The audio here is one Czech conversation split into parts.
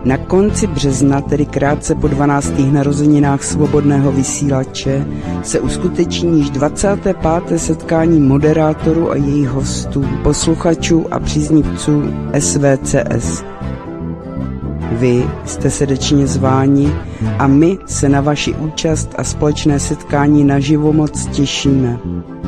Na konci března, tedy krátce po 12. narozeninách Svobodného vysílače, se uskuteční již 25. setkání moderátorů a jejich hostů, posluchačů a příznivců SVCS. Vy jste srdečně zváni a my se na vaši účast a společné setkání naživo moc těšíme.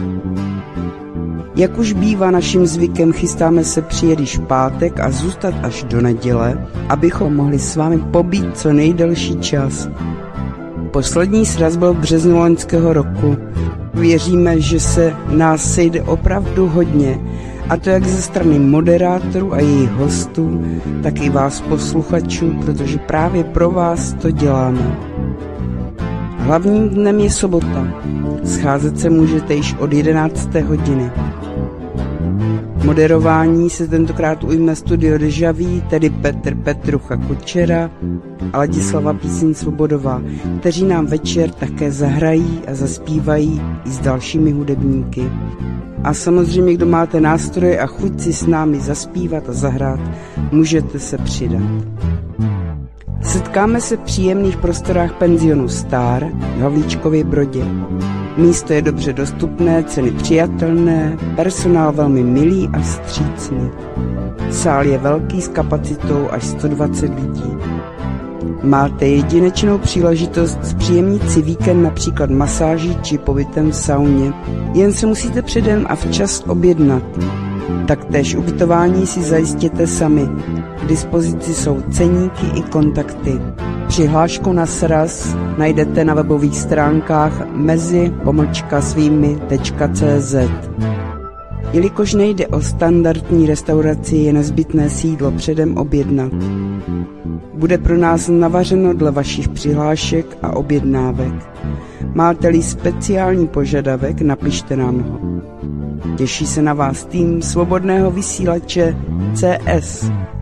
Jak už bývá naším zvykem, chystáme se přijet již v pátek a zůstat až do neděle, abychom mohli s vámi pobít co nejdelší čas. Poslední sraz byl v březnu loňského roku. Věříme, že se nás sejde opravdu hodně, a to jak ze strany moderátorů a jejich hostů, tak i vás posluchačů, protože právě pro vás to děláme. Hlavním dnem je sobota. Scházet se můžete již od 11. hodiny. Moderování se tentokrát ujme Studio Deja Vu, tedy Petr Petrucha Kučera a Ladislava Píseň Svobodová, kteří nám večer také zahrají a zaspívají i s dalšími hudebníky. A samozřejmě, kdo máte nástroje a chuť si s námi zaspívat a zahrát, můžete se přidat. Setkáme se v příjemných prostorách penzionu Star v Havlíčkově Brodě. Místo je dobře dostupné, ceny přijatelné, personál velmi milý a vstřícný. Sál je velký s kapacitou až 120 lidí. Máte jedinečnou příležitost zpříjemnit si víkend například masáží či pobytem v sauně, jen se musíte předem a včas objednat. Taktéž ubytování si zajistěte sami. K dispozici jsou ceníky i kontakty. Přihlášku na sraz najdete na webových stránkách mezi-svými.cz. Jelikož nejde o standardní restauraci, je nezbytné si jídlo předem objednat. Bude pro nás navařeno dle vašich přihlášek a objednávek. Máte-li speciální požadavek, napište nám ho. Těší se na vás tým Svobodného vysílače CS.